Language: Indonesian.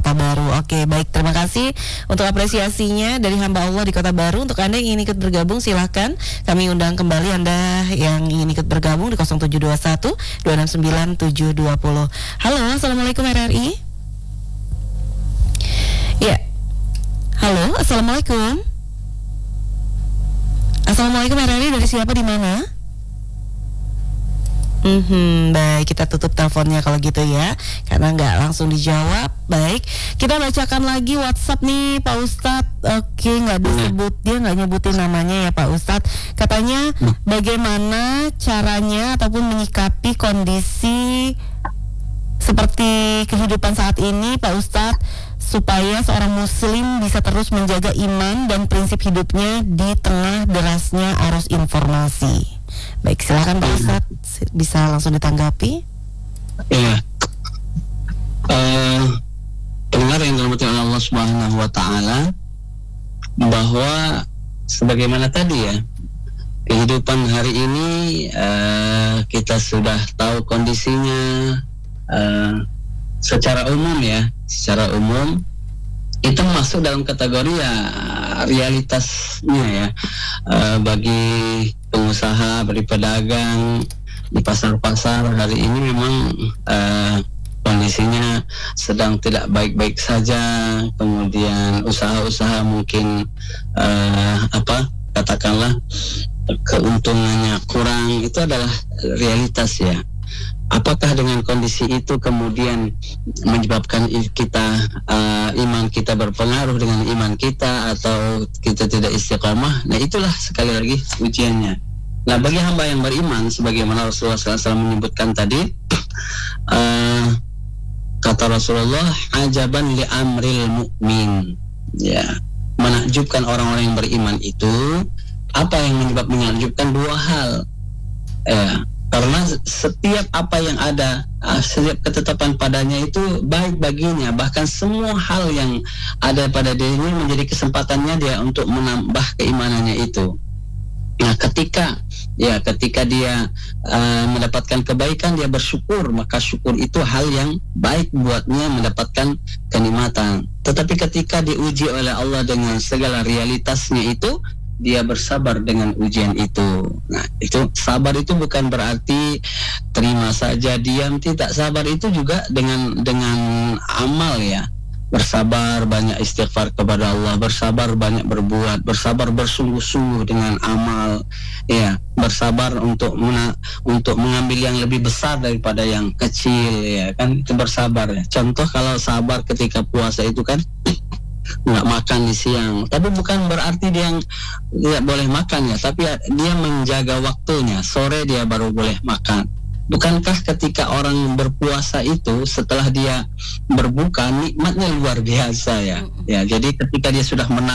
Kota Baru. Oke, baik, terima kasih untuk apresiasinya dari hamba Allah di Kota Baru. Untuk Anda yang ingin ikut bergabung silahkan kami undang kembali Anda yang ingin ikut bergabung di 0721 269 720. Halo, Assalamualaikum RRI. Ya. Halo, Assalamualaikum. Assalamualaikum RRI, dari siapa, di mana? Baik, kita tutup teleponnya kalau gitu ya, karena nggak langsung dijawab. Baik, kita bacakan lagi WhatsApp nih Pak Ustadz. Oke, nggak disebut, dia nggak nyebutin namanya ya Pak Ustadz. Katanya bagaimana caranya ataupun menyikapi kondisi seperti kehidupan saat ini Pak Ustadz, supaya seorang muslim bisa terus menjaga iman dan prinsip hidupnya di tengah derasnya arus informasi. Baik, silakan Pak Ustadz, bisa langsung ditanggapi. Iya. Pendengar yang dirahmati oleh Allah Subhanahu wa taala, bahwa sebagaimana tadi ya, kehidupan hari ini kita sudah tahu kondisinya secara umum ya, secara umum itu masuk dalam kategori ya realitasnya ya, bagi pengusaha, bagi pedagang di pasar-pasar hari ini memang kondisinya sedang tidak baik-baik saja. Kemudian usaha-usaha mungkin katakanlah keuntungannya kurang, itu adalah realitas ya. Apakah dengan kondisi itu kemudian menyebabkan kita iman kita berpengaruh dengan iman kita, atau kita tidak istiqamah? Nah, itulah sekali lagi ujiannya. Nah, bagi hamba yang beriman, sebagaimana Rasulullah SAW menyebutkan tadi, kata Rasulullah, ajaban li amril mu'min, ya, menakjubkan orang-orang yang beriman itu. Apa yang menakjubkan? Dua hal ya. Karena setiap apa yang ada, setiap ketetapan padanya itu baik baginya. Bahkan semua hal yang ada pada dirinya menjadi kesempatannya dia untuk menambah keimanannya itu. Nah, ketika dia mendapatkan kebaikan, dia bersyukur, maka syukur itu hal yang baik buatnya, mendapatkan kenikmatan. Tetapi ketika diuji oleh Allah dengan segala realitasnya itu, dia bersabar dengan ujian itu. Nah, itu sabar itu bukan berarti terima saja, diam, tidak. Sabar itu juga dengan amal ya. Bersabar, banyak istighfar kepada Allah, bersabar banyak berbuat, bersabar bersungguh-sungguh dengan amal ya, bersabar untuk mengambil yang lebih besar daripada yang kecil ya kan, itu bersabar ya. Contoh kalau sabar ketika puasa itu kan nggak makan di siang, tapi bukan berarti dia tidak boleh makan ya, tapi dia menjaga waktunya, sore dia baru boleh makan. Bukankah ketika orang berpuasa itu setelah dia berbuka nikmatnya luar biasa ya? Ya, jadi ketika dia sudah